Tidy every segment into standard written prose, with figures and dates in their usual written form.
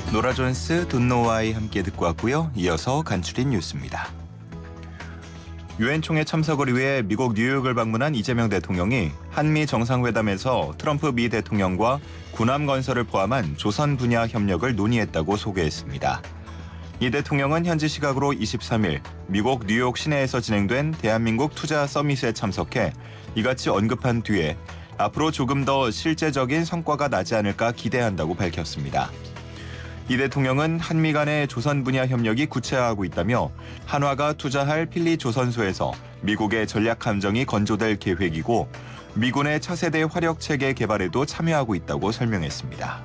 노라 존스, 돈노와이 함께 듣고 왔고요. 이어서 간추린 뉴스입니다. 유엔 총회 참석을 위해 미국 뉴욕을 방문한 이재명 대통령이 한미 정상회담에서 트럼프 미 대통령과 군함 건설을 포함한 조선 분야 협력을 논의했다고 소개했습니다. 이 대통령은 현지 시각으로 23일 미국 뉴욕 시내에서 진행된 대한민국 투자 서밋에 참석해 이같이 언급한 뒤에 앞으로 조금 더 실제적인 성과가 나지 않을까 기대한다고 밝혔습니다. 이 대통령은 한미 간의 조선 분야 협력이 구체화하고 있다며 한화가 투자할 필리 조선소에서 미국의 전략 함정이 건조될 계획이고 미군의 차세대 화력 체계 개발에도 참여하고 있다고 설명했습니다.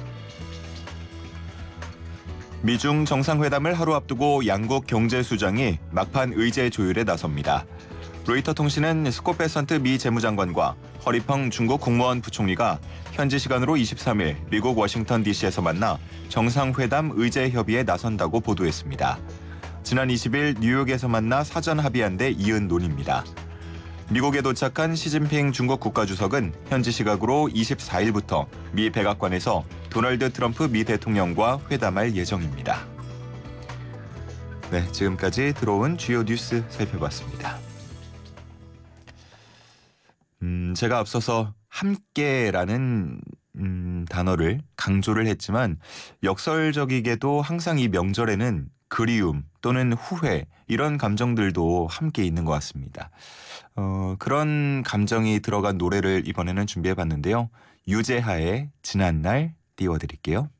미중 정상회담을 하루 앞두고 양국 경제수장이 막판 의제 조율에 나섭니다. 로이터 통신은 스콧 베선트 미 재무장관과 허리펑 중국 국무원 부총리가 현지 시간으로 23일 미국 워싱턴 DC에서 만나 정상회담 의제 협의에 나선다고 보도했습니다. 지난 20일 뉴욕에서 만나 사전 합의한 데 이은 논의입니다. 미국에 도착한 시진핑 중국 국가주석은 현지 시각으로 24일부터 미 백악관에서 도널드 트럼프 미 대통령과 회담할 예정입니다. 네, 지금까지 들어온 주요 뉴스 살펴봤습니다. 제가 앞서서 함께라는 단어를 강조를 했지만 역설적이게도 항상 이 명절에는 그리움 또는 후회 이런 감정들도 함께 있는 것 같습니다. 그런 감정이 들어간 노래를 이번에는 준비해봤는데요. 유재하의 지난 날 띄워드릴게요.